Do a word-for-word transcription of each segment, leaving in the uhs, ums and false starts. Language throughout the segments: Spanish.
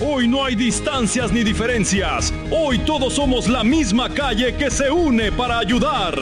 Hoy no hay distancias ni diferencias. Hoy todos somos la misma calle que se une para ayudar.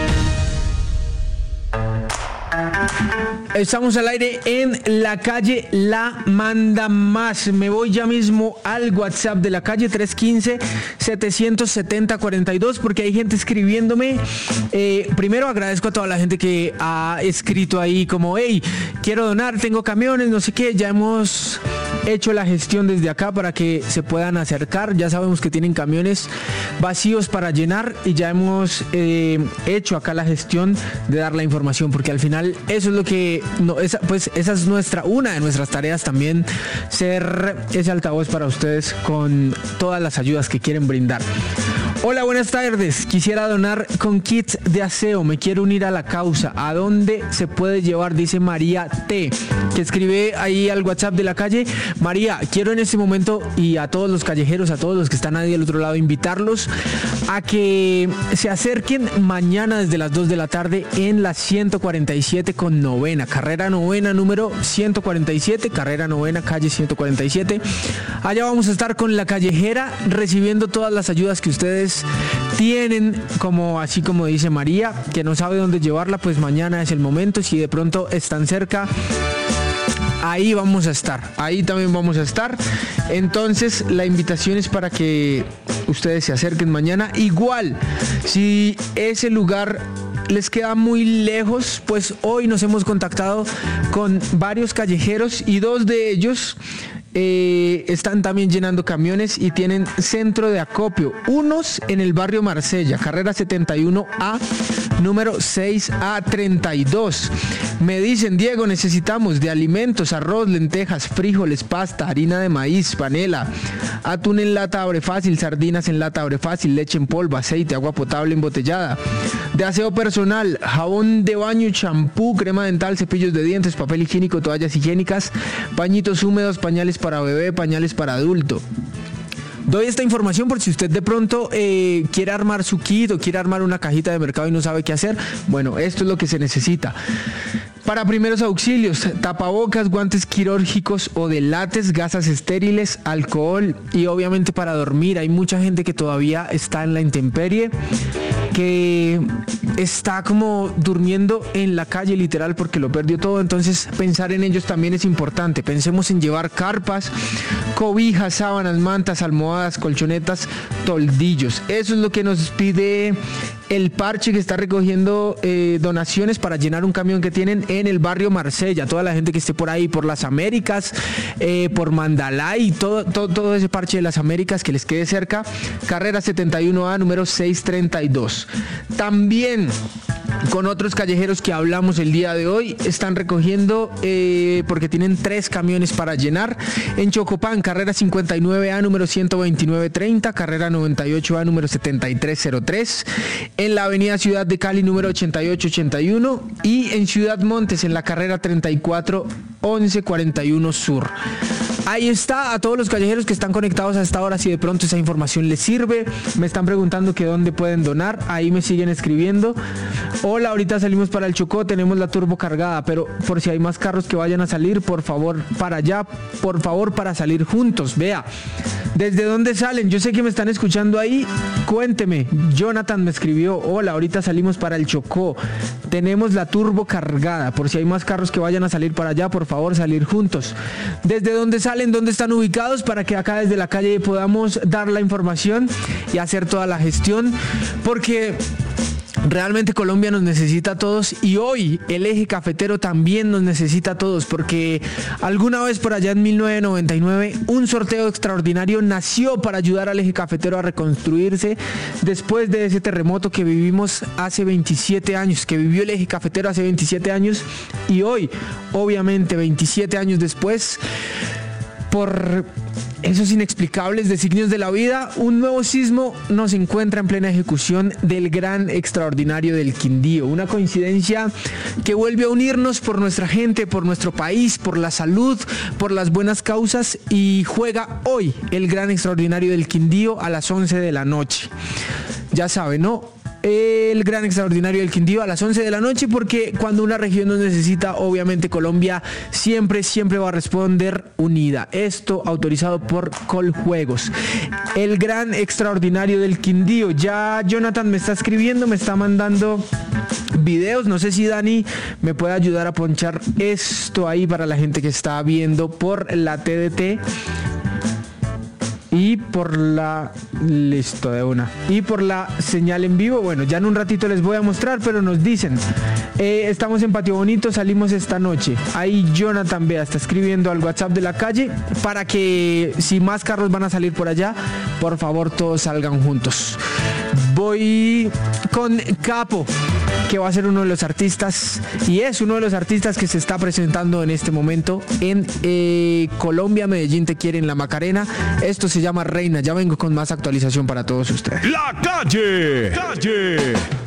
Estamos al aire en la calle La Manda Más. Me voy ya mismo al WhatsApp de la calle tres uno cinco, siete siete cero, cuatro dos porque hay gente escribiéndome. Eh, primero agradezco a toda la gente que ha escrito ahí como, hey, quiero donar, tengo camiones, no sé qué. Ya hemos hecho la gestión desde acá para que se puedan acercar. Ya sabemos que tienen camiones vacíos para llenar y ya hemos eh, hecho acá la gestión de dar la información, porque al final eso es lo que no, esa, pues esa es nuestra una de nuestras tareas también, ser ese altavoz para ustedes con todas las ayudas que quieren brindar. Hola, buenas tardes. Quisiera donar con kits de aseo. Me quiero unir a la causa. ¿A dónde se puede llevar? Dice María T, que escribe ahí al WhatsApp de la calle. María, quiero en este momento, y a todos los callejeros, a todos los que están ahí del otro lado, invitarlos a que se acerquen mañana desde las dos de la tarde en la ciento cuarenta y siete con novena, carrera novena número ciento cuarenta y siete, carrera novena, calle ciento cuarenta y siete. Allá vamos a estar con la callejera recibiendo todas las ayudas que ustedes tienen, como así como dice María, que no sabe dónde llevarla. Pues mañana es el momento. Si de pronto están cerca, ahí vamos a estar, ahí también vamos a estar. Entonces la invitación es para que ustedes se acerquen mañana. Igual, si ese lugar les queda muy lejos, pues hoy nos hemos contactado con varios callejeros y dos de ellos Eh, están también llenando camiones y tienen centro de acopio. Unos en el barrio Marsella, carrera setenta y uno A, número seis A treinta y dos. Me dicen, Diego, necesitamos de alimentos, arroz, lentejas, frijoles, pasta, harina de maíz, panela, atún en lata abre fácil, sardinas en lata abre fácil, leche en polvo, aceite, agua potable embotellada. De aseo personal, jabón de baño, champú, crema dental, cepillos de dientes, papel higiénico, toallas higiénicas, pañitos húmedos, pañales para bebé, pañales para adulto. Doy esta información por si usted de pronto eh, quiere armar su kit o quiere armar una cajita de mercado y no sabe qué hacer. Bueno, esto es lo que se necesita. Para primeros auxilios, tapabocas, guantes quirúrgicos o de látex, gasas estériles, alcohol y obviamente para dormir. Hay mucha gente que todavía está en la intemperie, que está como durmiendo en la calle literal porque lo perdió todo. Entonces pensar en ellos también es importante. Pensemos en llevar carpas, cobijas, sábanas, mantas, almohadas, colchonetas, toldillos. Eso es lo que nos pide el parche, que está recogiendo eh, donaciones para llenar un camión que tienen en el barrio Marsella. Toda la gente que esté por ahí, por las Américas, eh, por Mandalay, todo, todo, todo ese parche de las Américas que les quede cerca, carrera setenta y uno A, número seiscientos treinta y dos. También con otros callejeros que hablamos el día de hoy, están recogiendo eh, porque tienen tres camiones para llenar. En Chocopán, carrera cincuenta y nueve A, número ciento veintinueve treinta, carrera noventa y ocho A, número setenta y tres cero tres. En la avenida Ciudad de Cali, número ochenta y ocho ochenta y uno. Y en Ciudad Montes, en la carrera treinta y cuatro once cuarenta y uno Sur. Ahí está, a todos los callejeros que están conectados a esta hora, si de pronto esa información les sirve. Me están preguntando que dónde pueden donar, ahí me siguen escribiendo. Hola, ahorita salimos para el Chocó, tenemos la turbo cargada, pero por si hay más carros que vayan a salir, por favor, para allá, por favor, para salir juntos. Vea, ¿desde dónde salen? Yo sé que me están escuchando ahí, cuénteme. Jonathan me escribió, hola, ahorita salimos para el Chocó, tenemos la turbo cargada, por si hay más carros que vayan a salir para allá, por favor, salir juntos. ¿Desde dónde salen? ¿Dónde están ubicados? Para que acá desde la calle podamos dar la información y hacer toda la gestión, porque realmente Colombia nos necesita a todos y hoy el eje cafetero también nos necesita a todos, porque alguna vez por allá en mil novecientos noventa y nueve un sorteo extraordinario nació para ayudar al eje cafetero a reconstruirse después de ese terremoto que vivimos hace veintisiete años, que vivió el eje cafetero hace veintisiete años, y hoy, obviamente veintisiete años después, por esos inexplicables designios de la vida, un nuevo sismo nos encuentra en plena ejecución del gran extraordinario del Quindío. Una coincidencia que vuelve a unirnos por nuestra gente, por nuestro país, por la salud, por las buenas causas, y juega hoy el gran extraordinario del Quindío a las once de la noche. Ya saben, ¿no? el gran extraordinario del Quindío a las once de la noche, porque cuando una región nos necesita, obviamente Colombia siempre, siempre va a responder unida. Esto autorizado por Coljuegos. El gran extraordinario del Quindío. Ya Jonathan me está escribiendo, me está mandando videos. No sé si Dani me puede ayudar a ponchar esto ahí para la gente que está viendo por la T D T. Y por la... Listo, de una. Y por la señal en vivo. Bueno, ya en un ratito les voy a mostrar, pero nos dicen, eh, estamos en Patio Bonito, salimos esta noche. Ahí Jonathan Bea está escribiendo al WhatsApp de la calle para que si más carros van a salir por allá, por favor todos salgan juntos. Voy con Capo, que va a ser uno de los artistas, y es uno de los artistas que se está presentando en este momento en eh, Colombia, Medellín Te Quiere, en La Macarena. Esto se llama Reina. Ya vengo con más actualización para todos ustedes. La calle, calle.